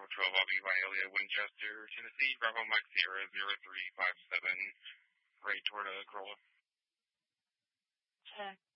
12 Albany Vialia, Winchester, Tennessee, Bravo Mike Sierra 0357, right toward Corolla. Check.